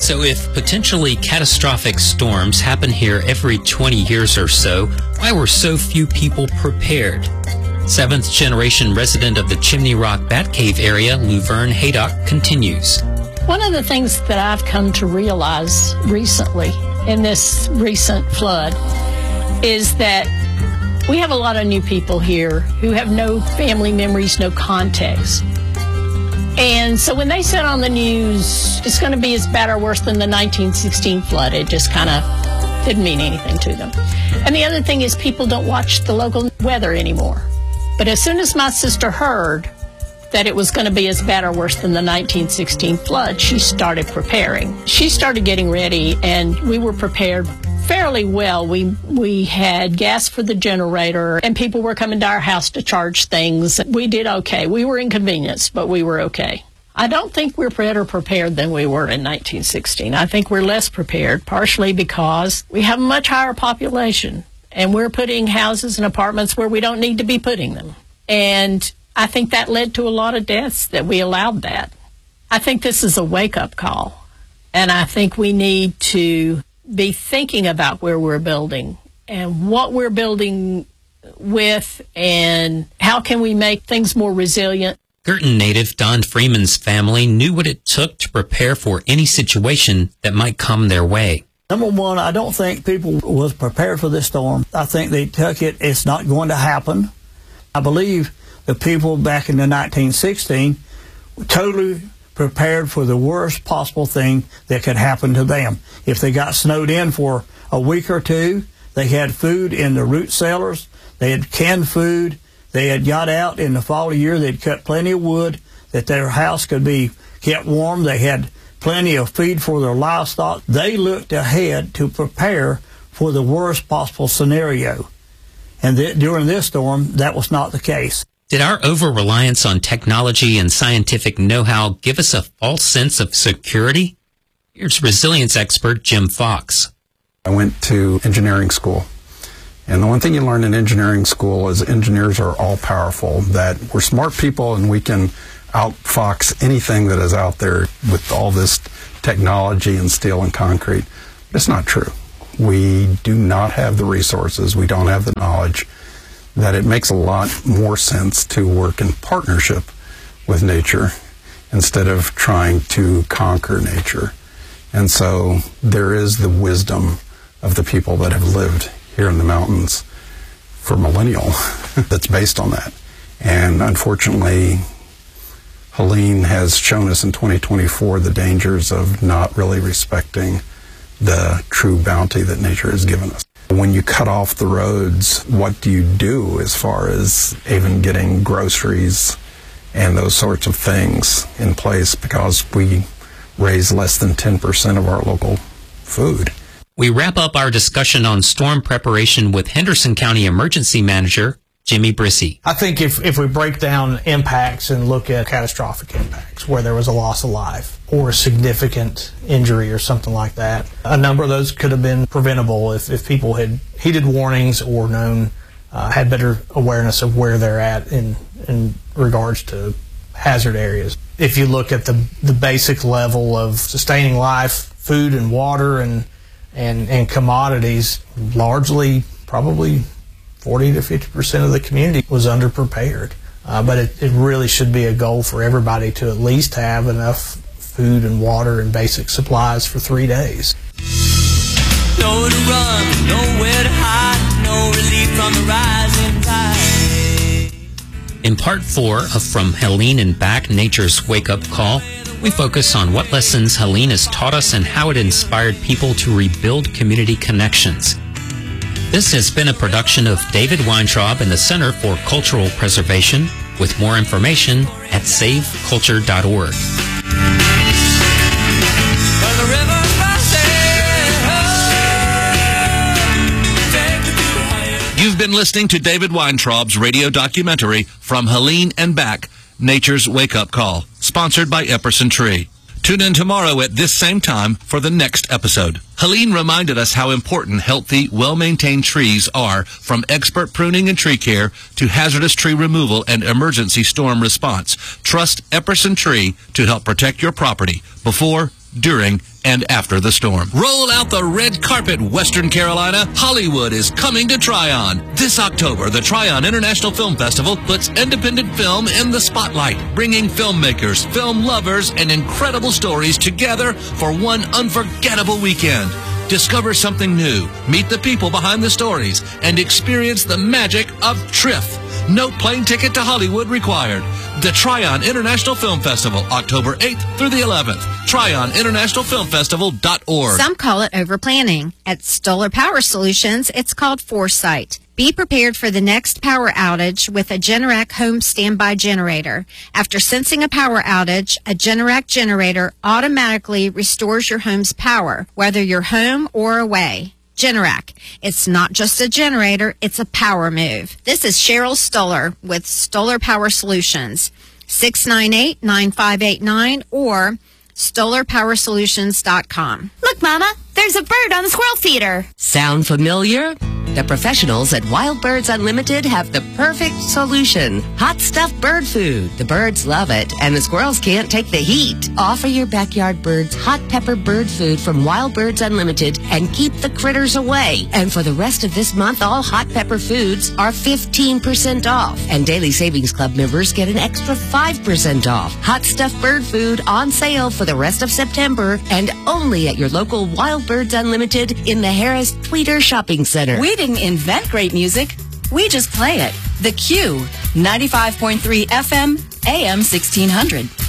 So if potentially catastrophic storms happen here every 20 years or so, why were so few people prepared? Seventh-generation resident of the Chimney Rock Batcave area, Luverne Haydock, continues. One of the things that I've come to realize recently in this recent flood is that we have a lot of new people here who have no family memories, no context. And so when they said on the news, it's going to be as bad or worse than the 1916 flood, it just kind of didn't mean anything to them. And the other thing is people don't watch the local weather anymore. But as soon as my sister heard that it was going to be as bad or worse than the 1916 flood, she started preparing. She started getting ready, and we were prepared fairly well. We had gas for the generator, and people were coming to our house to charge things. We did okay. We were inconvenienced, but we were okay. I don't think we're better prepared than we were in 1916. I think we're less prepared, partially because we have a much higher population, and we're putting houses and apartments where we don't need to be putting them. And I think that led to a lot of deaths that we allowed that. I think this is a wake-up call, and I think we need to be thinking about where we're building and what we're building with and how can we make things more resilient. Girton native Don Freeman's family knew what it took to prepare for any situation that might come their way. Number one, I don't think people was prepared for this storm. I think they took it, it's not going to happen. I believe the people back in the 1916 were totally prepared for the worst possible thing that could happen to them. If they got snowed in for a week or two, they had food in the root cellars, they had canned food, they had got out in the fall of the year, they'd cut plenty of wood that their house could be kept warm, they had plenty of feed for their livestock. They looked ahead to prepare for the worst possible scenario. And during this storm, that was not the case. Did our over-reliance on technology and scientific know-how give us a false sense of security? Here's resilience expert Jim Fox. I went to engineering school. And the one thing you learn in engineering school is engineers are all-powerful, that we're smart people and we can outfox anything that is out there with all this technology and steel and concrete. It's not true. We do not have the resources. We don't have the knowledge. That it makes a lot more sense to work in partnership with nature instead of trying to conquer nature. And so there is the wisdom of the people that have lived here in the mountains for millennia that's based on that. And unfortunately, Helene has shown us in 2024 the dangers of not really respecting the true bounty that nature has given us. When you cut off the roads, what do you do as far as even getting groceries and those sorts of things in place, because we raise less than 10% of our local food? We wrap up our discussion on storm preparation with Henderson County Emergency Manager Jimmy Brissy. I think if we break down impacts and look at catastrophic impacts where there was a loss of life or a significant injury or something like that, a number of those could have been preventable if people had heeded warnings or had better awareness of where they're at in regards to hazard areas. If you look at the basic level of sustaining life, food and water and commodities, largely probably 40 to 50% of the community was underprepared. But it really should be a goal for everybody to at least have enough food and water and basic supplies for 3 days. Nowhere to run, nowhere to hide, no relief from the rising tide. In part 4 of From Helene and Back, Nature's Wake-Up Call, we focus on what lessons Helene has taught us and how it inspired people to rebuild community connections. This has been a production of David Weintraub and the Center for Cultural Preservation, with more information at saveculture.org. You've been listening to David Weintraub's radio documentary, From Helene and Back, Nature's Wake-Up Call, sponsored by Epperson Tree. Tune in tomorrow at this same time for the next episode. Helene reminded us how important healthy, well-maintained trees are, from expert pruning and tree care to hazardous tree removal and emergency storm response. Trust Epperson Tree to help protect your property before, during and after the storm. Roll out the red carpet, Western Carolina. Hollywood is coming to Tryon. This October, the Tryon International Film Festival puts independent film in the spotlight, bringing filmmakers, film lovers, and incredible stories together for one unforgettable weekend. Discover something new, meet the people behind the stories, and experience the magic of TRIFF. No plane ticket to Hollywood required. The Tryon International Film Festival, October 8th through the 11th. TryonInternationalFilmFestival.org. Some call it overplanning. At Stoller Power Solutions, it's called foresight. Be prepared for the next power outage with a Generac home standby generator. After sensing a power outage, a Generac generator automatically restores your home's power, whether you're home or away. Generac. It's not just a generator, it's a power move. This is Cheryl Stoller with Stoller Power Solutions. 698-9589 or StollerPowerSolutions.com. Look, Mama, there's a bird on the squirrel feeder. Sound familiar? The professionals at Wild Birds Unlimited have the perfect solution. Hot stuffed bird food. The birds love it, and the squirrels can't take the heat. Offer your backyard birds hot pepper bird food from Wild Birds Unlimited and keep the critters away. And for the rest of this month, all hot pepper foods are 15% off. And Daily Savings Club members get an extra 5% off. Hot stuffed bird food on sale for the rest of September and only at your local Wild Birds Unlimited in the Harris Tweeter Shopping Center. We didn't invent great music. We just play it. The Q, 95.3 FM, AM 1600.